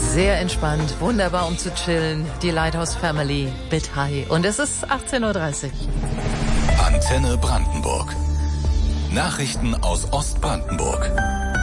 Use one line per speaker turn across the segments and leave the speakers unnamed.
Sehr entspannt, wunderbar um zu chillen. Die Lighthouse Family mit Hi. Und es ist 18.30 Uhr.
Antenne Brandenburg. Nachrichten aus Ostbrandenburg.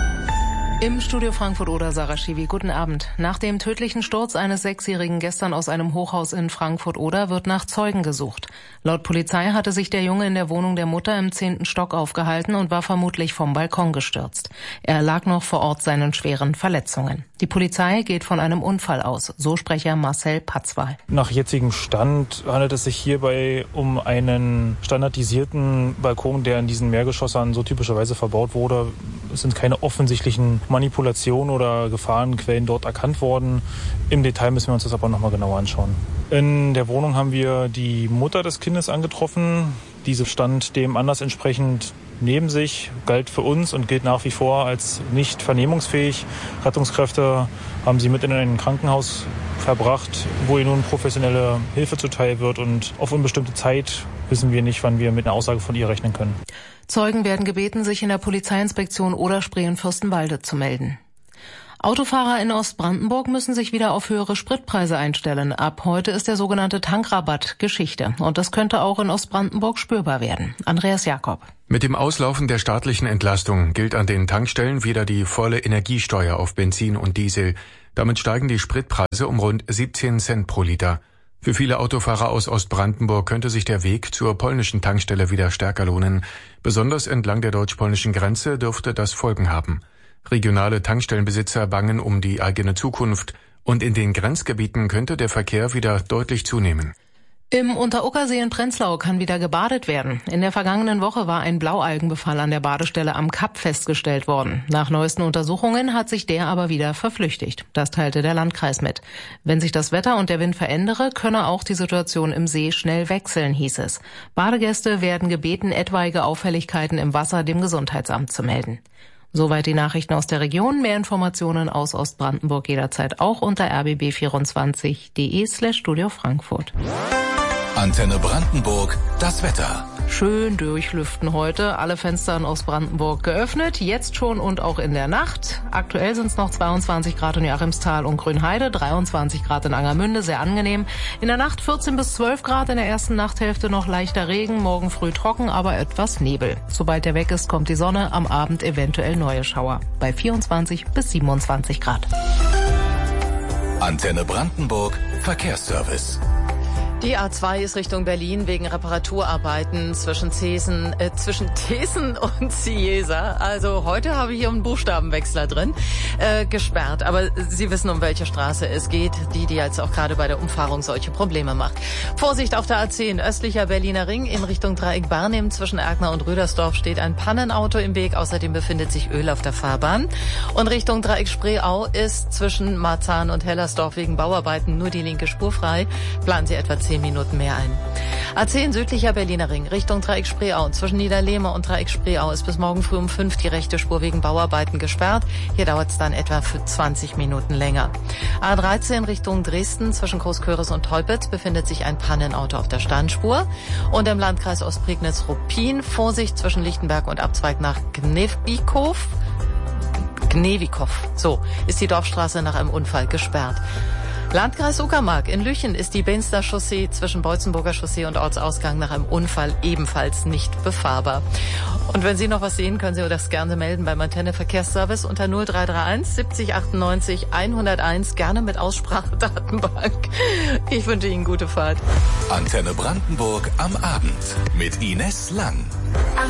Im Studio Frankfurt-Oder, Sarah Schiwi. Guten Abend. Nach dem tödlichen Sturz eines 6-Jährigen gestern aus einem Hochhaus in Frankfurt-Oder wird nach Zeugen gesucht. Laut Polizei hatte sich der Junge in der Wohnung der Mutter im 10. Stock aufgehalten und war vermutlich vom Balkon gestürzt. Er lag noch vor Ort seinen schweren Verletzungen. Die Polizei geht von einem Unfall aus, so Sprecher Marcel Patzwal.
Nach jetzigem Stand handelt es sich hierbei um einen standardisierten Balkon, der in diesen Mehrgeschossern so typischerweise verbaut wurde. Es sind keine offensichtlichen Manipulationen oder Gefahrenquellen dort erkannt worden. Im Detail müssen wir uns das aber nochmal genauer anschauen. In der Wohnung haben wir die Mutter des Kindes angetroffen. Diese stand dem Anlass entsprechend neben sich, galt für uns und gilt nach wie vor als nicht vernehmungsfähig. Rettungskräfte haben sie mit in ein Krankenhaus verbracht, wo ihr nun professionelle Hilfe zuteil wird. Und auf unbestimmte Zeit wissen wir nicht, wann wir mit einer Aussage von ihr rechnen können.
Zeugen werden gebeten, sich in der Polizeiinspektion Oder-Spree und Fürstenwalde zu melden. Autofahrer in Ostbrandenburg müssen sich wieder auf höhere Spritpreise einstellen. Ab heute ist der sogenannte Tankrabatt Geschichte. Und das könnte auch in Ostbrandenburg spürbar werden. Andreas Jakob.
Mit dem Auslaufen der staatlichen Entlastung gilt an den Tankstellen wieder die volle Energiesteuer auf Benzin und Diesel. Damit steigen die Spritpreise um rund 17 Cent pro Liter. Für viele Autofahrer aus Ostbrandenburg könnte sich der Weg zur polnischen Tankstelle wieder stärker lohnen. Besonders entlang der deutsch-polnischen Grenze dürfte das Folgen haben. Regionale Tankstellenbesitzer bangen um die eigene Zukunft. Und in den Grenzgebieten könnte der Verkehr wieder deutlich zunehmen.
Im Unteruckersee in Prenzlau kann wieder gebadet werden. In der vergangenen Woche war ein Blaualgenbefall an der Badestelle am Kap festgestellt worden. Nach neuesten Untersuchungen hat sich der aber wieder verflüchtigt. Das teilte der Landkreis mit. Wenn sich das Wetter und der Wind verändere, könne auch die Situation im See schnell wechseln, hieß es. Badegäste werden gebeten, etwaige Auffälligkeiten im Wasser dem Gesundheitsamt zu melden. Soweit die Nachrichten aus der Region. Mehr Informationen aus Ostbrandenburg jederzeit auch unter rbb24.de/Studio Frankfurt.
Antenne Brandenburg, das Wetter.
Schön durchlüften heute. Alle Fenster in Ostbrandenburg geöffnet. Jetzt schon und auch in der Nacht. Aktuell sind es noch 22 Grad in Joachimsthal und Grünheide, 23 Grad in Angermünde, sehr angenehm. In der Nacht 14 bis 12 Grad, in der ersten Nachthälfte noch leichter Regen, morgen früh trocken, aber etwas Nebel. Sobald der weg ist, kommt die Sonne, am Abend eventuell neue Schauer. Bei 24 bis 27 Grad.
Antenne Brandenburg, Verkehrsservice.
Die A2 ist Richtung Berlin wegen Reparaturarbeiten zwischen Thesen und Ciesa. Also heute habe ich hier einen Buchstabenwechsler drin, gesperrt. Aber Sie wissen, um welche Straße es geht, die jetzt auch gerade bei der Umfahrung solche Probleme macht. Vorsicht auf der A10, östlicher Berliner Ring in Richtung Dreieck Barnim. Zwischen Erkner und Rüdersdorf steht ein Pannenauto im Weg. Außerdem befindet sich Öl auf der Fahrbahn. Und Richtung Dreieck Spreeau ist zwischen Marzahn und Hellersdorf wegen Bauarbeiten nur die linke Spur frei. Planen Sie etwa 10 Minuten mehr ein. A10 südlicher Berliner Ring Richtung Dreieck Spreeau. Zwischen Niederlehme und Dreieck Spreeau ist bis morgen früh um 5 die rechte Spur wegen Bauarbeiten gesperrt. Hier dauert es dann etwa für 20 Minuten länger. A13 Richtung Dresden zwischen Großköris und Teupitz befindet sich ein Pannenauto auf der Standspur. Und im Landkreis Ostprignitz-Ruppin Vorsicht zwischen Lichtenberg und Abzweig nach Gnewikow. So ist die Dorfstraße nach einem Unfall gesperrt. Landkreis Uckermark in Lüchen ist die Beenster Chaussee zwischen Beutzenburger Chaussee und Ortsausgang nach einem Unfall ebenfalls nicht befahrbar. Und wenn Sie noch was sehen, können Sie das gerne melden beim Antenne Verkehrsservice unter 0331 70 98 101, gerne mit Aussprachedatenbank. Ich wünsche Ihnen gute Fahrt.
Antenne Brandenburg am Abend mit Ines Lang.